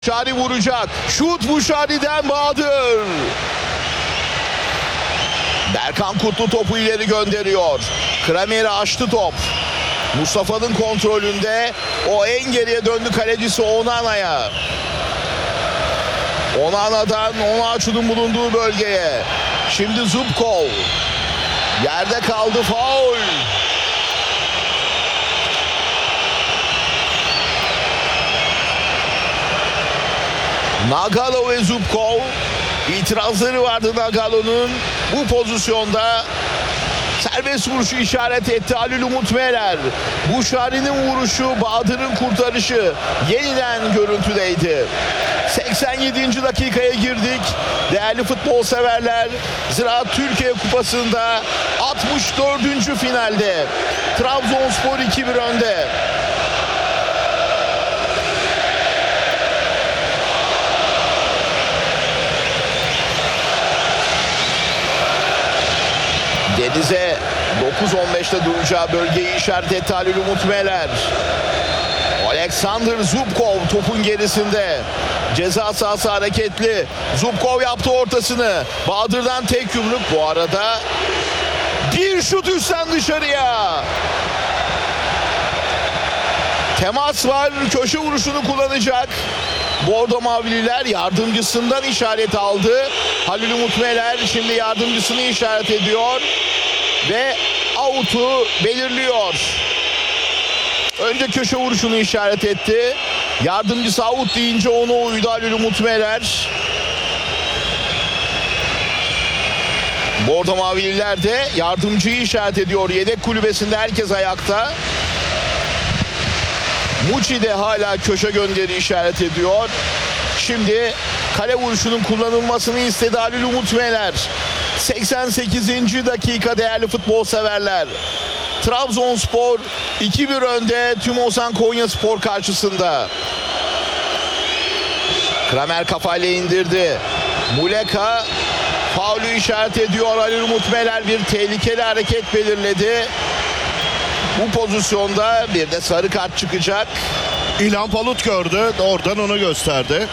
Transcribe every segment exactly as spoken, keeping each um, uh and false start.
Buşari vuracak. Şut Buşari'den Bahadır. Berkan Kutlu topu ileri gönderiyor. Kramer'i açtı top. Mustafa'nın kontrolünde. O en geriye döndü kalecisi Onana'ya. Onana'dan Onaçu'nun bulunduğu bölgeye. Şimdi Zubkov. Yerde kaldı, faul. Nagalo ve Zubkov. İtirazları vardı Nagalo'nun. Bu pozisyonda serbest vuruşu işaret etti Halil Umut Meler. Buşari'nin vuruşu, Bahadır'ın kurtarışı yeniden görüntüdeydi. seksen yedinci dakikaya girdik. Değerli futbol severler, Ziraat Türkiye Kupası'nda altmış dördüncü finalde Trabzonspor iki bir önde. Deniz'e dokuz on beşte duracağı bölgeyi işaret etti Halil Umut Meler. Alexander Zubkov topun gerisinde. Ceza sahası hareketli. Zubkov yaptı ortasını. Bahadır'dan tek yumruk. Bu arada bir şut üstten dışarıya. Temas var. Köşe vuruşunu kullanacak. Bordo Mavililer yardımcısından işaret aldı. Halil Umut Meler şimdi yardımcısını işaret ediyor. Ve out'u belirliyor. Önce köşe vuruşunu işaret etti. Yardımcısı out deyince onu uydu Halil Umut Meler. Bordo Mavililer de yardımcıyı işaret ediyor. Yedek kulübesinde herkes ayakta. Muçi de hala köşe gönderi işaret ediyor. Şimdi kale vuruşunun kullanılmasını istedi Halil Umut Meler. seksen sekizinci dakika değerli futbol severler. Trabzonspor iki bir önde Tümosan Konyaspor karşısında. Kramer kafayla indirdi. Muleka faulü işaret ediyor Halil Umut Meler. Bir tehlikeli hareket belirledi. Bu pozisyonda bir de sarı kart çıkacak. İlhan Palut gördü. Oradan onu gösterdi.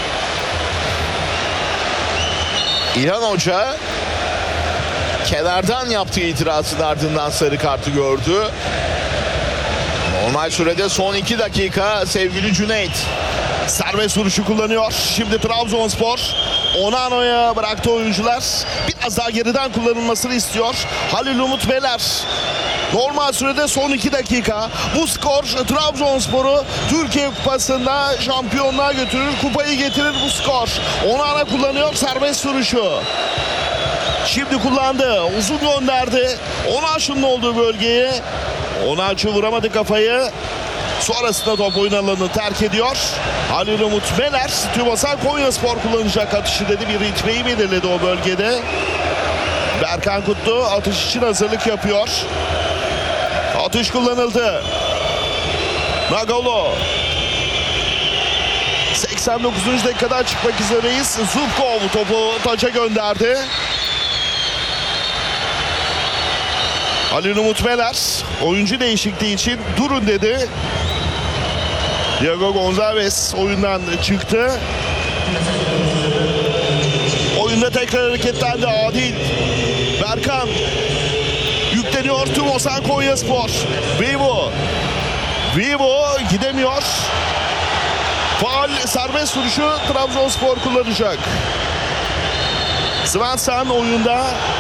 İlhan Hoca kenardan yaptığı itirazın ardından sarı kartı gördü. Normal sürede son iki dakika sevgili Cüneyt. Serbest vuruşu kullanıyor. Şimdi Trabzonspor Onano'ya bıraktı oyuncular. Biraz daha geriden kullanılmasını istiyor Halil Umut Meler. Normal sürede son iki dakika. Bu skor Trabzonspor'u Türkiye Kupası'nda şampiyonluğa götürür. Kupayı getirir bu skor. Onana kullanıyor serbest vuruşu. Şimdi kullandı. Uzun gönderdi. Onaçu'nun olduğu bölgeye. Onaçu vuramadı kafayı. Sonrasında top oyun alanını terk ediyor. Halil Umut Meler, Tümosan Konyaspor kullanacak atışı dedi. Bir ritmeyi belirledi o bölgede. Berkan Kutlu atış için hazırlık yapıyor. Atış kullanıldı. Nagalo. seksen dokuzuncu dakikada çıkmak üzereyiz. Zubkov topu taça gönderdi. Halil Umut Meler oyuncu değişikliği için durun dedi. Diego Gonzalez oyundan çıktı. Oyunda tekrar hareketlendi Adil. Berkan yükleniyor Tümosan Konyaspor. Vivo. Vivo gidemiyor. Faul serbest vuruşu Trabzonspor kullanacak. Svensson oyunda.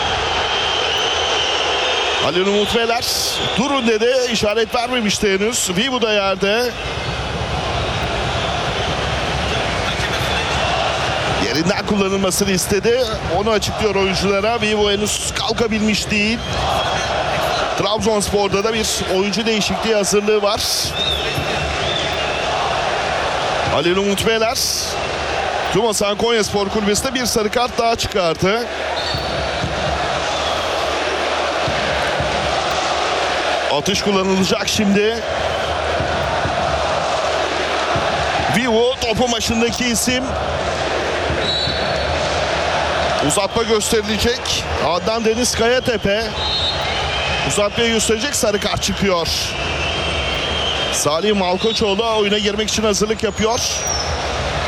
Halil Umut Meler durun dedi. İşaret vermemişti henüz. Vivo da yerde. Yerinden kullanılmasını istedi. Onu açıklıyor oyunculara. Vivo henüz kalkabilmiş değil. Trabzonspor'da da bir oyuncu değişikliği hazırlığı var. Halil Umut Meler Tümosan Konyaspor kulübesinde bir sarı kart daha çıkardı. Atış kullanılacak şimdi. Vivo topun başındaki isim. Uzatma gösterilecek. Adnan Deniz Kayatepe uzatmayı gösterecek, sarı kart çıkıyor. Salih Malkoçoğlu oyuna girmek için hazırlık yapıyor.